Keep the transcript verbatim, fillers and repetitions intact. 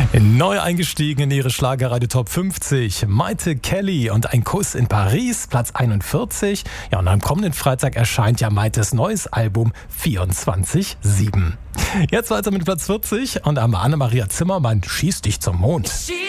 Neu eingestiegen in ihre Schlagerradio Top fünfzig. Maite Kelly und Ein Kuss in Paris, Platz einundvierzig. Ja, und am kommenden Freitag erscheint ja Maites neues Album vierundzwanzig sieben. Jetzt weiter mit Platz vierzig und Anne-Maria Zimmermann, Schieß dich zum Mond.